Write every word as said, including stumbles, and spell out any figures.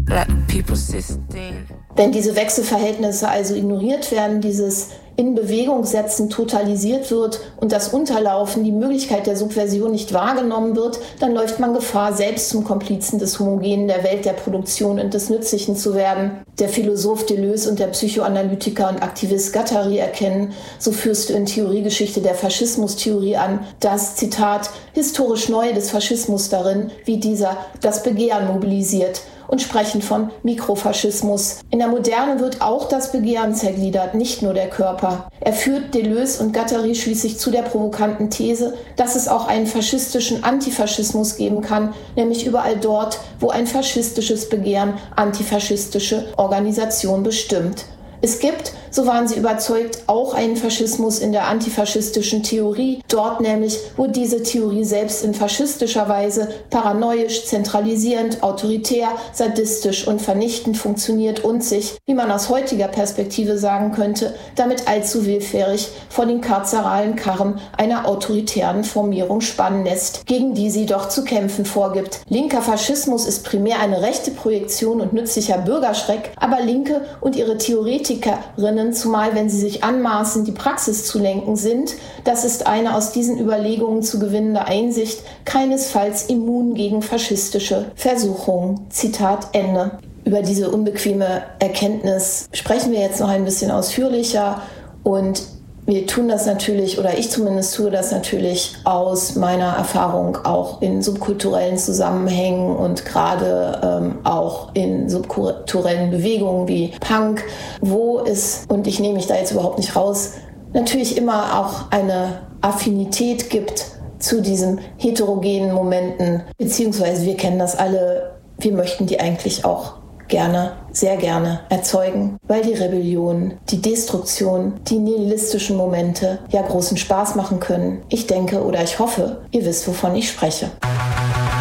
Black people sixteen. Wenn diese Wechselverhältnisse also ignoriert werden, dieses in Bewegung setzen totalisiert wird und das Unterlaufen, die Möglichkeit der Subversion nicht wahrgenommen wird, dann läuft man Gefahr, selbst zum Komplizen des Homogenen der Welt der Produktion und des Nützlichen zu werden. Der Philosoph Deleuze und der Psychoanalytiker und Aktivist Guattari erkennen, so führst du in Theoriegeschichte der Faschismustheorie an, das, Zitat, historisch Neue des Faschismus darin, wie dieser das Begehren mobilisiert, und sprechen von Mikrofaschismus. In der Moderne wird auch das Begehren zergliedert, nicht nur der Körper. Er führt Deleuze und Guattari schließlich zu der provokanten These, dass es auch einen faschistischen Antifaschismus geben kann, nämlich überall dort, wo ein faschistisches Begehren antifaschistische Organisation bestimmt. Es gibt, so waren sie überzeugt, auch einen Faschismus in der antifaschistischen Theorie, dort nämlich, wo diese Theorie selbst in faschistischer Weise paranoisch, zentralisierend, autoritär, sadistisch und vernichtend funktioniert und sich, wie man aus heutiger Perspektive sagen könnte, damit allzu willfährig vor den karzeralen Karren einer autoritären Formierung spannen lässt, gegen die sie doch zu kämpfen vorgibt. Linker Faschismus ist primär eine rechte Projektion und nützlicher Bürgerschreck, aber Linke und ihre Theoretiker Politikerinnen, zumal wenn sie sich anmaßen, die Praxis zu lenken, sind, das ist eine aus diesen Überlegungen zu gewinnende Einsicht, keinesfalls immun gegen faschistische Versuchungen. Zitat Ende. Über diese unbequeme Erkenntnis sprechen wir jetzt noch ein bisschen ausführlicher und wir tun das natürlich, oder ich zumindest tue das natürlich aus meiner Erfahrung auch in subkulturellen Zusammenhängen und gerade ähm, auch in subkulturellen Bewegungen wie Punk, wo es, und ich nehme mich da jetzt überhaupt nicht raus, natürlich immer auch eine Affinität gibt zu diesen heterogenen Momenten, beziehungsweise wir kennen das alle, wir möchten die eigentlich auch gerne, sehr gerne erzeugen, weil die Rebellion, die Destruktion, die nihilistischen Momente ja großen Spaß machen können. Ich denke oder ich hoffe, ihr wisst, wovon ich spreche.